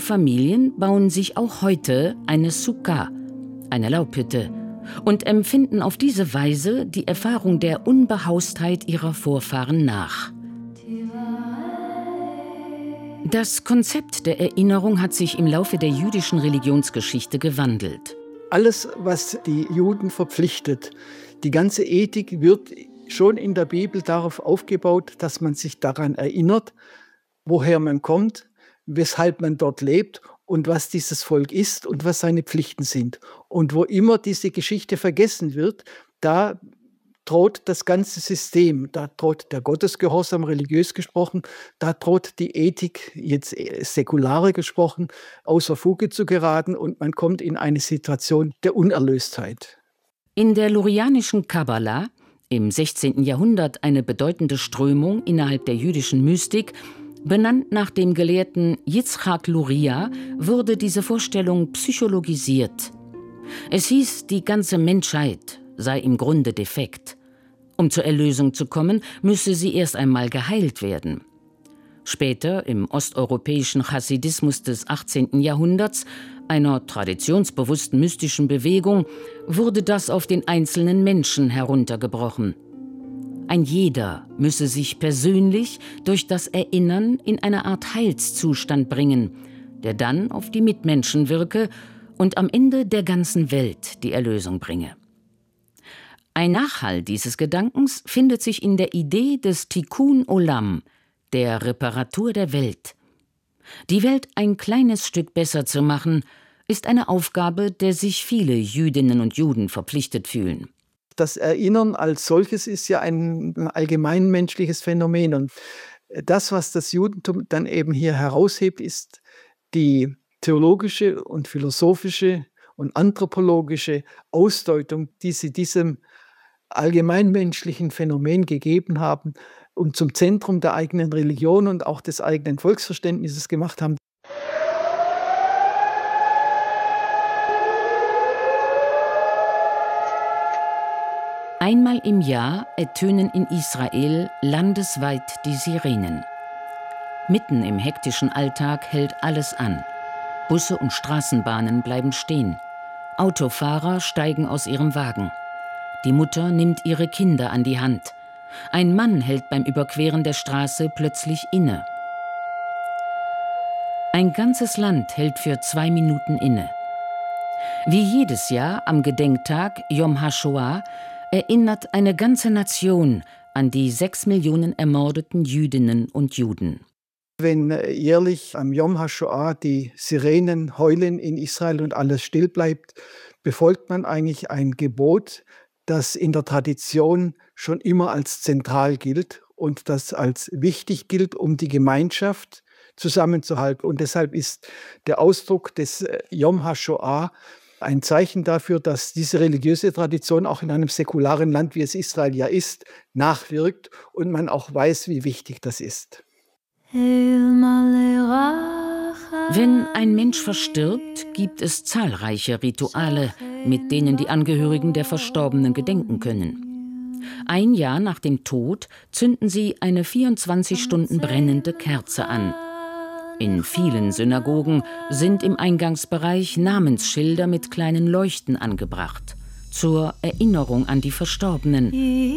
Familien bauen sich auch heute eine Sukkah, eine Laubhütte, und empfinden auf diese Weise die Erfahrung der Unbehaustheit ihrer Vorfahren nach. Das Konzept der Erinnerung hat sich im Laufe der jüdischen Religionsgeschichte gewandelt. Alles, was die Juden verpflichtet, die ganze Ethik wird schon in der Bibel darauf aufgebaut, dass man sich daran erinnert, woher man kommt, weshalb man dort lebt und was dieses Volk ist und was seine Pflichten sind. Und wo immer diese Geschichte vergessen wird, da droht das ganze System, da droht der Gottesgehorsam, religiös gesprochen, da droht die Ethik, jetzt säkulare gesprochen, außer Fuge zu geraten und man kommt in eine Situation der Unerlöstheit. In der lurianischen Kabbala, im 16. Jahrhundert eine bedeutende Strömung innerhalb der jüdischen Mystik, benannt nach dem Gelehrten Yitzchak Luria, wurde diese Vorstellung psychologisiert. Es hieß, die ganze Menschheit sei im Grunde defekt. Um zur Erlösung zu kommen, müsse sie erst einmal geheilt werden. Später, im osteuropäischen Chassidismus des 18. Jahrhunderts, einer traditionsbewussten mystischen Bewegung, wurde das auf den einzelnen Menschen heruntergebrochen. Ein jeder müsse sich persönlich durch das Erinnern in eine Art Heilszustand bringen, der dann auf die Mitmenschen wirke und am Ende der ganzen Welt die Erlösung bringe. Ein Nachhall dieses Gedankens findet sich in der Idee des Tikkun Olam, der Reparatur der Welt. Die Welt ein kleines Stück besser zu machen, ist eine Aufgabe, der sich viele Jüdinnen und Juden verpflichtet fühlen. Das Erinnern als solches ist ja ein allgemeinmenschliches Phänomen. Und das, was das Judentum dann eben hier heraushebt, ist die theologische und philosophische und anthropologische Ausdeutung, die sie diesem allgemeinmenschlichen Phänomen gegeben haben und zum Zentrum der eigenen Religion und auch des eigenen Volksverständnisses gemacht haben. Einmal im Jahr ertönen in Israel landesweit die Sirenen. Mitten im hektischen Alltag hält alles an. Busse und Straßenbahnen bleiben stehen. Autofahrer steigen aus ihrem Wagen. Die Mutter nimmt ihre Kinder an die Hand. Ein Mann hält beim Überqueren der Straße plötzlich inne. Ein ganzes Land hält für 2 Minuten inne. Wie jedes Jahr am Gedenktag Yom HaShoah erinnert eine ganze Nation an die 6 Millionen ermordeten Jüdinnen und Juden. Wenn jährlich am Yom HaShoah die Sirenen heulen in Israel und alles still bleibt, befolgt man eigentlich ein Gebot, das in der Tradition schon immer als zentral gilt und das als wichtig gilt, um die Gemeinschaft zusammenzuhalten. Und deshalb ist der Ausdruck des Yom HaShoah ein Zeichen dafür, dass diese religiöse Tradition auch in einem säkularen Land, wie es Israel ja ist, nachwirkt und man auch weiß, wie wichtig das ist. Wenn ein Mensch verstirbt, gibt es zahlreiche Rituale, mit denen die Angehörigen der Verstorbenen gedenken können. Ein Jahr nach dem Tod zünden sie eine 24 Stunden brennende Kerze an. In vielen Synagogen sind im Eingangsbereich Namensschilder mit kleinen Leuchten angebracht, zur Erinnerung an die Verstorbenen.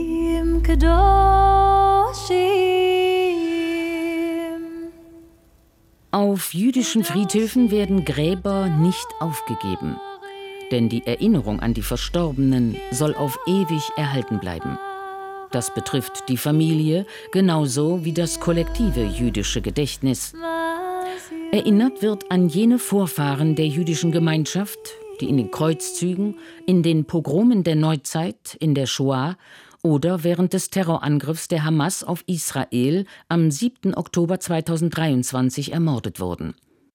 Auf jüdischen Friedhöfen werden Gräber nicht aufgegeben, denn die Erinnerung an die Verstorbenen soll auf ewig erhalten bleiben. Das betrifft die Familie genauso wie das kollektive jüdische Gedächtnis. Erinnert wird an jene Vorfahren der jüdischen Gemeinschaft, die in den Kreuzzügen, in den Pogromen der Neuzeit, in der Shoah oder während des Terrorangriffs der Hamas auf Israel am 7. Oktober 2023 ermordet wurden.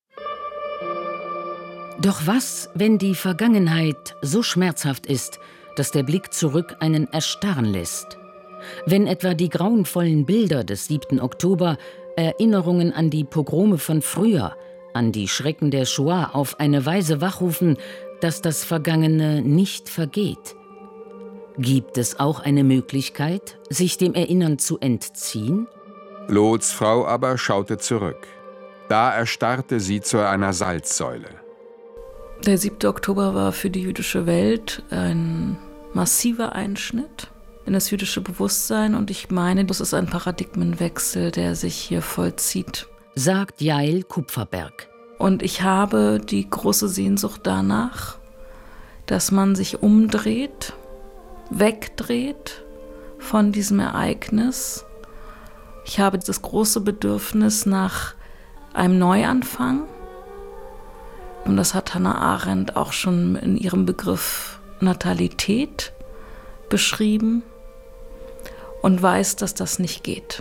Doch was, wenn die Vergangenheit so schmerzhaft ist, dass der Blick zurück einen erstarren lässt? Wenn etwa die grauenvollen Bilder des 7. Oktober Erinnerungen an die Pogrome von früher, an die Schrecken der Shoah auf eine Weise wachrufen, dass das Vergangene nicht vergeht? Gibt es auch eine Möglichkeit, sich dem Erinnern zu entziehen? Lots Frau aber schaute zurück. Da erstarrte sie zu einer Salzsäule. Der 7. Oktober war für die jüdische Welt ein massiver Einschnitt in das jüdische Bewusstsein. Und ich meine, das ist ein Paradigmenwechsel, der sich hier vollzieht. Sagt Yael Kupferberg. Und ich habe die große Sehnsucht danach, dass man sich umdreht, wegdreht von diesem Ereignis. Ich habe das große Bedürfnis nach einem Neuanfang. Und das hat Hannah Arendt auch schon in ihrem Begriff Natalität beschrieben und weiß, dass das nicht geht.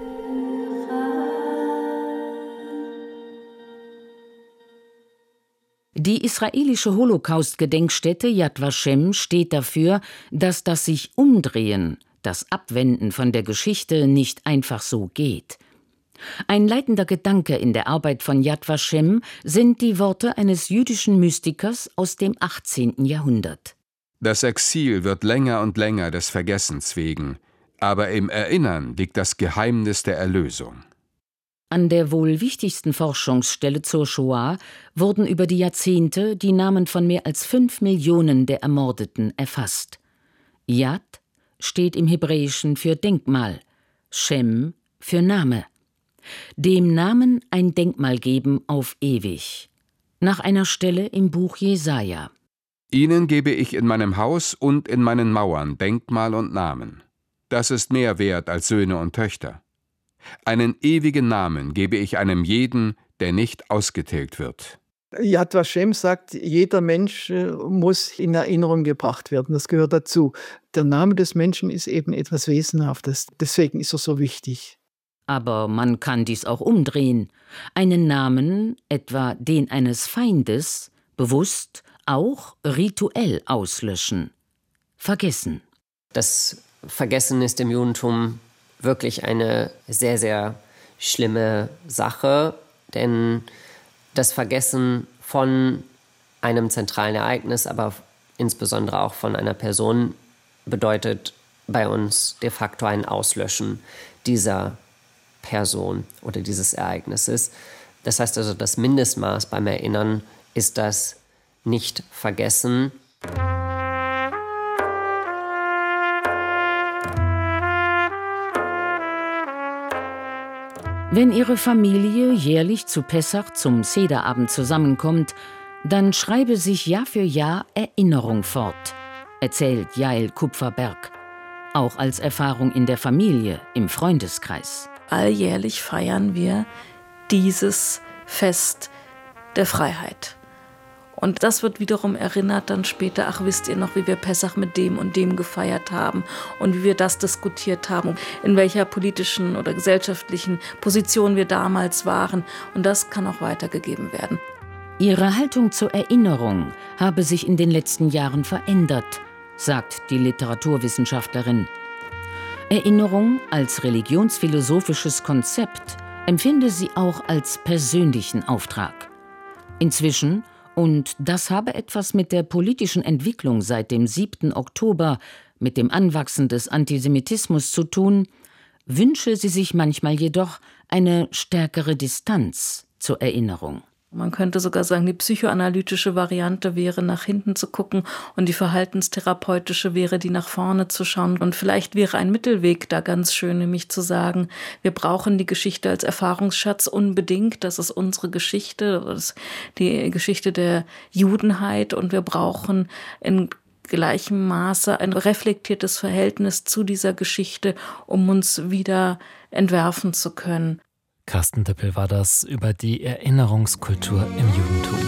Die israelische Holocaust-Gedenkstätte Yad Vashem steht dafür, dass das sich Umdrehen, das Abwenden von der Geschichte nicht einfach so geht. Ein leitender Gedanke in der Arbeit von Yad Vashem sind die Worte eines jüdischen Mystikers aus dem 18. Jahrhundert. Das Exil wird länger und länger des Vergessens wegen, aber im Erinnern liegt das Geheimnis der Erlösung. An der wohl wichtigsten Forschungsstelle zur Shoah wurden über die Jahrzehnte die Namen von mehr als 5 Millionen der Ermordeten erfasst. Yad steht im Hebräischen für Denkmal, Shem für Name. Dem Namen ein Denkmal geben auf ewig. Nach einer Stelle im Buch Jesaja. Ihnen gebe ich in meinem Haus und in meinen Mauern Denkmal und Namen. Das ist mehr wert als Söhne und Töchter. Einen ewigen Namen gebe ich einem jeden, der nicht ausgetilgt wird. Yad Vashem sagt, jeder Mensch muss in Erinnerung gebracht werden. Das gehört dazu. Der Name des Menschen ist eben etwas Wesenhaftes. Deswegen ist er so wichtig. Aber man kann dies auch umdrehen. Einen Namen, etwa den eines Feindes, bewusst, auch rituell auslöschen. Vergessen. Das Vergessen ist im Judentum wirklich eine sehr, sehr schlimme Sache, denn das Vergessen von einem zentralen Ereignis, aber insbesondere auch von einer Person, bedeutet bei uns de facto ein Auslöschen dieser Person oder dieses Ereignisses. Das heißt also, das Mindestmaß beim Erinnern ist das Nicht-Vergessen. Wenn ihre Familie jährlich zu Pessach zum Sederabend zusammenkommt, dann schreibe sich Jahr für Jahr Erinnerung fort, erzählt Yael Kupferberg. Auch als Erfahrung in der Familie, im Freundeskreis. Alljährlich feiern wir dieses Fest der Freiheit. Und das wird wiederum erinnert dann später, ach, wisst ihr noch, wie wir Pessach mit dem und dem gefeiert haben und wie wir das diskutiert haben, in welcher politischen oder gesellschaftlichen Position wir damals waren. Und das kann auch weitergegeben werden. Ihre Haltung zur Erinnerung habe sich in den letzten Jahren verändert, sagt die Literaturwissenschaftlerin. Erinnerung als religionsphilosophisches Konzept empfinde sie auch als persönlichen Auftrag. Inzwischen, und das habe etwas mit der politischen Entwicklung seit dem 7. Oktober, mit dem Anwachsen des Antisemitismus zu tun, wünsche sie sich manchmal jedoch eine stärkere Distanz zur Erinnerung. Man könnte sogar sagen, die psychoanalytische Variante wäre, nach hinten zu gucken und die verhaltenstherapeutische wäre, die nach vorne zu schauen. Und vielleicht wäre ein Mittelweg da ganz schön, nämlich zu sagen, wir brauchen die Geschichte als Erfahrungsschatz unbedingt. Das ist unsere Geschichte, das ist die Geschichte der Judenheit und wir brauchen in gleichem Maße ein reflektiertes Verhältnis zu dieser Geschichte, um uns wieder entwerfen zu können. Carsten Dippel war das über die Erinnerungskultur im Judentum.